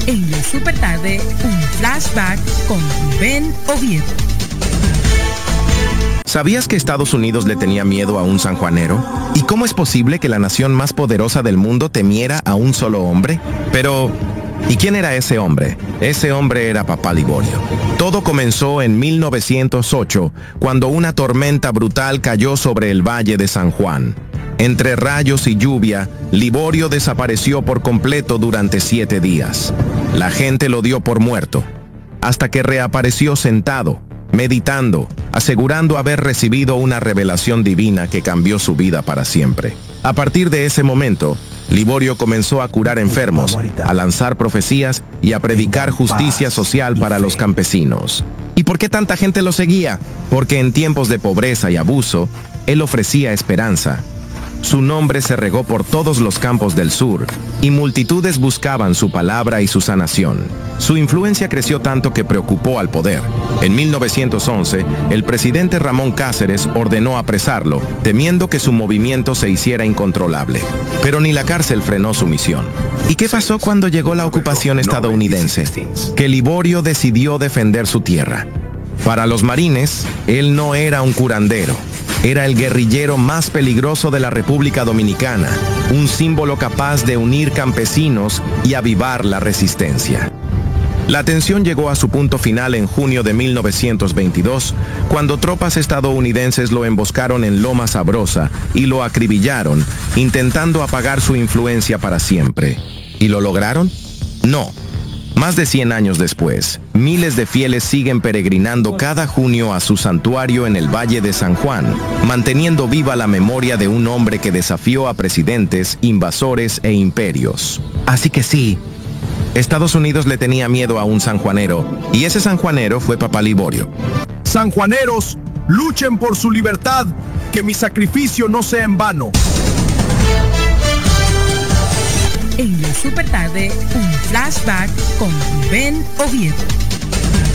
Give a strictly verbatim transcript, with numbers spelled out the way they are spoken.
En la super tarde, un flashback con Ben Oviedo. ¿Sabías que Estados Unidos le tenía miedo a un sanjuanero? ¿Y cómo es posible que la nación más poderosa del mundo temiera a un solo hombre? Pero, ¿y quién era ese hombre? Ese hombre era Papá Liborio. Todo comenzó en mil novecientos ocho, cuando una tormenta brutal cayó sobre el Valle de San Juan. Entre rayos y lluvia, Liborio desapareció por completo durante siete días. La gente lo dio por muerto, hasta que reapareció sentado, meditando, asegurando haber recibido una revelación divina que cambió su vida para siempre. A partir de ese momento, Liborio comenzó a curar enfermos, a lanzar profecías y a predicar justicia social para los campesinos. ¿Y por qué tanta gente lo seguía? Porque en tiempos de pobreza y abuso, él ofrecía esperanza. Su nombre se regó por todos los campos del sur, y multitudes buscaban su palabra y su sanación. Su influencia creció tanto que preocupó al poder. En mil novecientos once, el presidente Ramón Cáceres ordenó apresarlo, temiendo que su movimiento se hiciera incontrolable. Pero ni la cárcel frenó su misión. ¿Y qué pasó cuando llegó la ocupación estadounidense? Que Liborio decidió defender su tierra. Para los marines, él no era un curandero. Era el guerrillero más peligroso de la República Dominicana, un símbolo capaz de unir campesinos y avivar la resistencia. La tensión llegó a su punto final en junio de mil novecientos veintidós, cuando tropas estadounidenses lo emboscaron en Loma Sabrosa y lo acribillaron, intentando apagar su influencia para siempre. ¿Y lo lograron? No. Más de cien años después, miles de fieles siguen peregrinando cada junio a su santuario en el Valle de San Juan, manteniendo viva la memoria de un hombre que desafió a presidentes, invasores e imperios. Así que sí, Estados Unidos le tenía miedo a un sanjuanero, y ese sanjuanero fue Papá Liborio. Sanjuaneros, luchen por su libertad, que mi sacrificio no sea en vano. En la super tarde, un flashback con Ben Oviedo.